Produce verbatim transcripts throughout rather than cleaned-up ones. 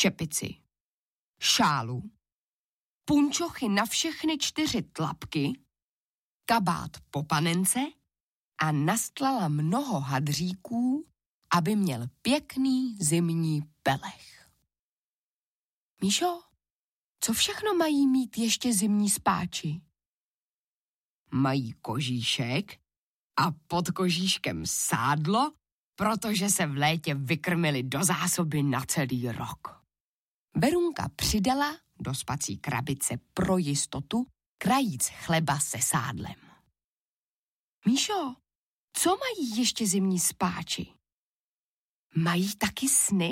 čepici, šálu, punčochy na všechny čtyři tlapky, kabát po panence a nastlala mnoho hadříků, aby měl pěkný zimní pelech. Míšo, co všechno mají mít ještě zimní spáči? Mají kožíšek a pod kožíškem sádlo, protože se v létě vykrmili do zásoby na celý rok. Verunka přidala do spací krabice pro jistotu krajíc chleba se sádlem. Míšo, co mají ještě zimní spáči? Mají taky sny?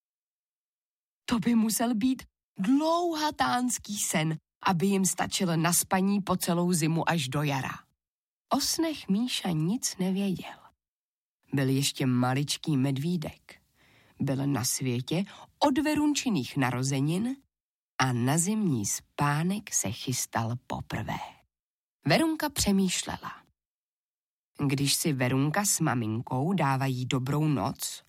To by musel být dlouhatánský sen, aby jim stačilo na spaní po celou zimu až do jara. O snech Míša nic nevěděl. Byl ještě maličký medvídek. Byl na světě od Verunčiných narozenin a na zimní spánek se chystal poprvé. Verunka přemýšlela. Když si Verunka s maminkou dávají dobrou noc,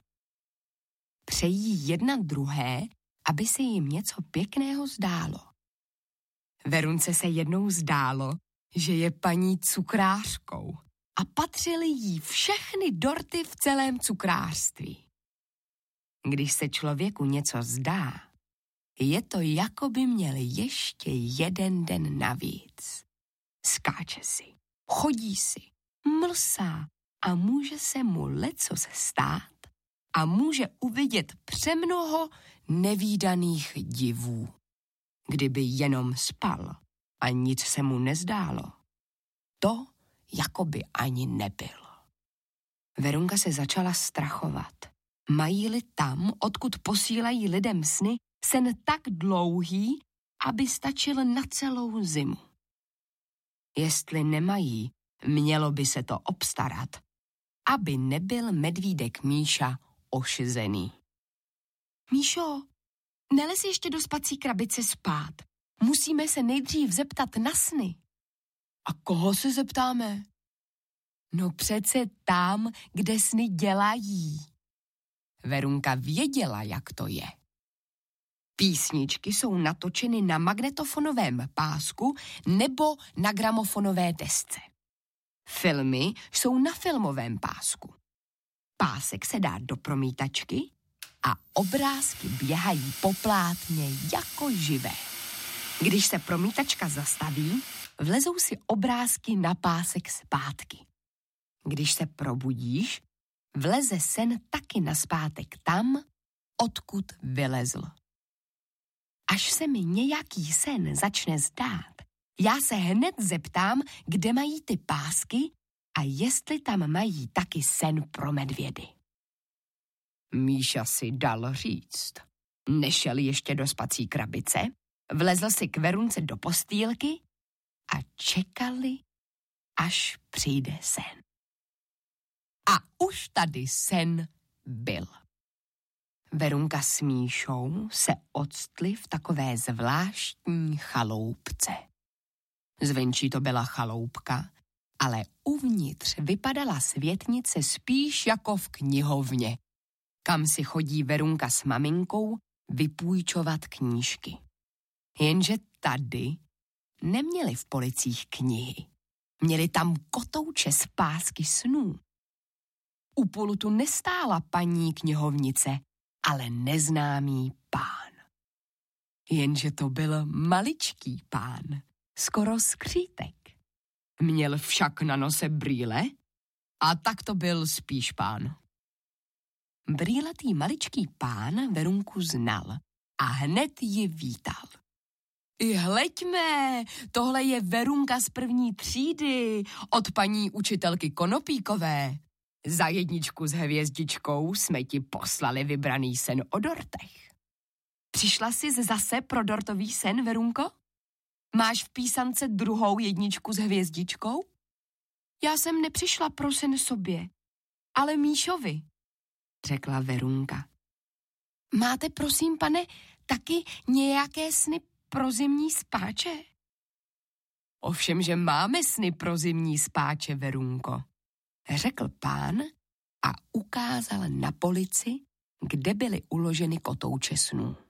přejí jedna druhé, aby se jim něco pěkného zdálo. Verunce se jednou zdálo, že je paní cukrářkou a patřily jí všechny dorty v celém cukrářství. Když se člověku něco zdá, je to, jako by měl ještě jeden den navíc. Skáče si, chodí si, mlsá a může se mu lecos stát a může uvidět přemnoho nevídaných divů. Kdyby jenom spal a nic se mu nezdálo, to jako by ani nebyl. Verunka se začala strachovat. Mají-li tam, odkud posílají lidem sny, sen tak dlouhý, aby stačil na celou zimu. Jestli nemají, mělo by se to obstarat, aby nebyl medvídek Míša ošizený. Míšo, nelez ještě do spací krabice spát. Musíme se nejdřív zeptat na sny. A koho se zeptáme? No přece tam, kde sny dělají. Verunka věděla, jak to je. Písničky jsou natočeny na magnetofonovém pásku nebo na gramofonové desce. Filmy jsou na filmovém pásku. Pásek se dá do promítačky a obrázky běhají po plátně jako živé. Když se promítačka zastaví, vlezou si obrázky na pásek zpátky. Když se probudíš, vleze sen taky nazpátek tam, odkud vylezl. Až se mi nějaký sen začne zdát, já se hned zeptám, kde mají ty pásky a jestli tam mají taky sen pro medvědy. Míša si dal říct. Nešel ještě do spací krabice, vlezl si k Verunce do postýlky a čekali, až přijde sen. A už tady sen byl. Verunka s Míšou se octli v takové zvláštní chaloupce. Zvenčí to byla chaloupka, ale uvnitř vypadala světnice spíš jako v knihovně, kam si chodí Verunka s maminkou vypůjčovat knížky. Jenže tady neměli v policích knihy. Měli tam kotouče z pásky snů. U pultu nestála paní knihovnice, ale neznámý pán. Jenže to byl maličký pán, skoro skřítek. Měl však na nose brýle a tak to byl spíš pán. Brýlatý maličký pán Verunku znal a hned ji vítal. I hleďme, tohle je Verunka z první třídy od paní učitelky Konopíkové. Za jedničku s hvězdičkou jsme ti poslali vybraný sen o dortech. Přišla jsi zase pro dortový sen, Verunko? Máš v písance druhou jedničku s hvězdičkou? Já jsem nepřišla pro sen sobě, ale Míšovi, řekla Verunka. Máte, prosím, pane, taky nějaké sny pro zimní spáče? Ovšem, že máme sny pro zimní spáče, Verunko, řekl pán a ukázal na polici, kde byly uloženy kotouče snů.